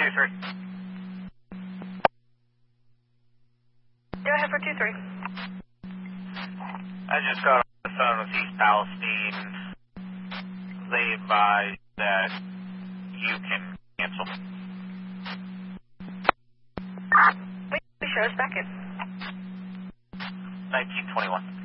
2-3. Go ahead for 2-3. I just got on the phone with East Palestine. They advise that you can cancel. Please show us back in. 1921.